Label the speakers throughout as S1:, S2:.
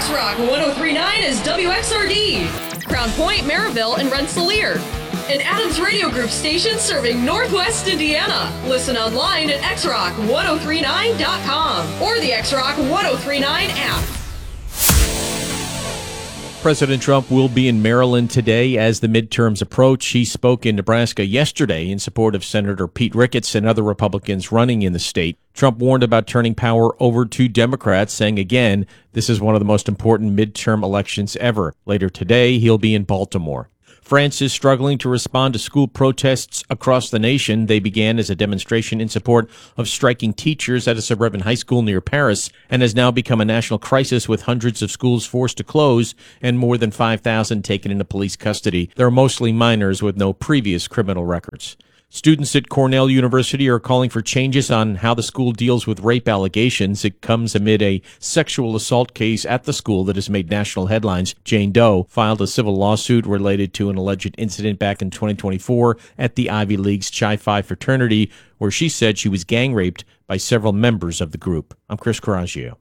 S1: X-Rock 103.9 is WXRD, Crown Point, Maryville, and Rensselaer. An Adams Radio Group station serving Northwest Indiana. Listen online at xrock1039.com or the X-Rock 1039 app.
S2: President Trump will be in Maryland today as the midterms approach. He spoke in Nebraska yesterday in support of Senator Pete Ricketts and other Republicans running in the state. Trump warned about turning power over to Democrats, saying again, this is one of the most important midterm elections ever. Later today, he'll be in Baltimore. France is struggling to respond to school protests across the nation. They began as a demonstration in support of striking teachers at a suburban high school near Paris and has now become a national crisis with hundreds of schools forced to close and more than 5,000 taken into police custody. They're mostly minors with no previous criminal records. Students at Cornell University are calling for changes on how the school deals with rape allegations. It comes amid a sexual assault case at the school that has made national headlines. Jane Doe filed a civil lawsuit related to an alleged incident back in 2024 at the Ivy League's Chi Phi fraternity, where she said she was gang raped by several members of the group. I'm Chris Coraggio.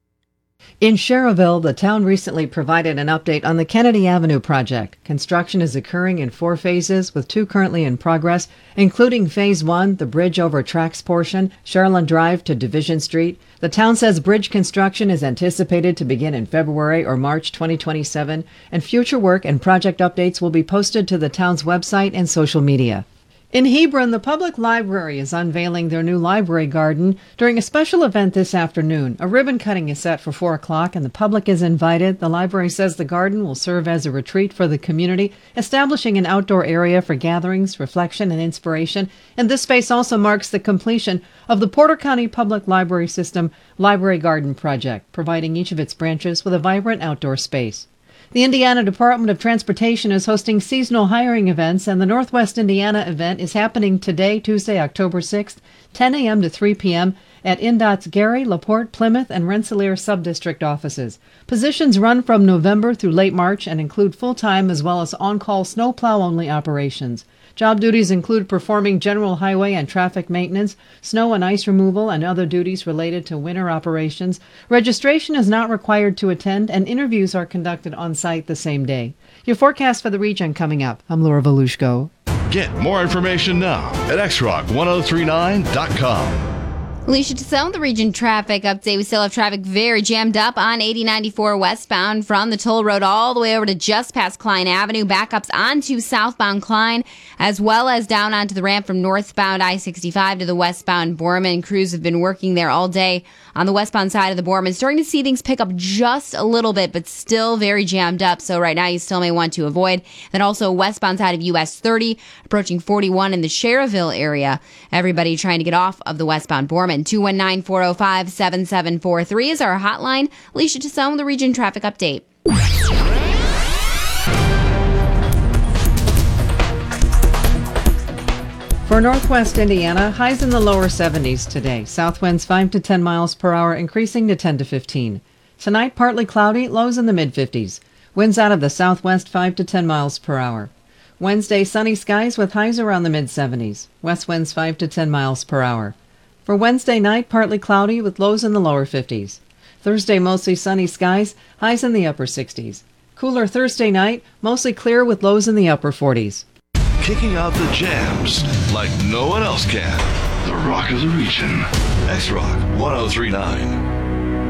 S3: In Sherrville, the town recently provided an update on the Kennedy Avenue project. Construction is occurring in 4 phases, with 2 currently in progress, including Phase 1, the bridge over tracks portion, Sherland Drive to Division Street. The town says bridge construction is anticipated to begin in February or March 2027, and future work and project updates will be posted to the town's website and social media. In Hebron, the public library is unveiling their new library garden during a special event this afternoon. A ribbon cutting is set for 4 o'clock and the public is invited. The library says the garden will serve as a retreat for the community, establishing an outdoor area for gatherings, reflection, and inspiration. And this space also marks the completion of the Porter County Public Library System Library Garden Project, providing each of its branches with a vibrant outdoor space. The Indiana Department of Transportation is hosting seasonal hiring events, and the Northwest Indiana event is happening today, Tuesday, October 6th, 10 a.m. to 3 p.m. at INDOT's Gary, LaPorte, Plymouth, and Rensselaer subdistrict offices. Positions run from November through late March and include full-time as well as on-call snowplow-only operations. Job duties include performing general highway and traffic maintenance, snow and ice removal, and other duties related to winter operations. Registration is not required to attend, and interviews are conducted on site the same day. Your forecast for the region coming up. I'm Laura Volushko.
S4: Get more information now at xrock1039.com.
S5: Alicia Tassone, the region traffic update. We still have traffic very jammed up on 8094 westbound from the toll road all the way over to just past Klein Avenue. Backups onto southbound Klein, as well as down onto the ramp from northbound I-65 to the westbound Borman. Crews have been working there all day on the westbound side of the Borman. Starting to see things pick up just a little bit, but still very jammed up. So right now you still may want to avoid. Then also westbound side of US 30, approaching 41 in the Sherrville area. Everybody trying to get off of the westbound Borman. 219-405-7743 is our hotline. Alicia Tassone, the region traffic update.
S3: For Northwest Indiana, highs in the lower 70s today. South winds 5 to 10 miles per hour, increasing to 10 to 15. Tonight, partly cloudy, lows in the mid-50s. Winds out of the southwest 5 to 10 miles per hour. Wednesday, sunny skies with highs around the mid-70s. West winds 5 to 10 miles per hour. For Wednesday night, partly cloudy with lows in the lower 50s. Thursday, mostly sunny skies, highs in the upper 60s. Cooler Thursday night, mostly clear with lows in the upper 40s.
S4: Kicking out the jams like no one else can. The Rock of the Region. X-Rock 1039.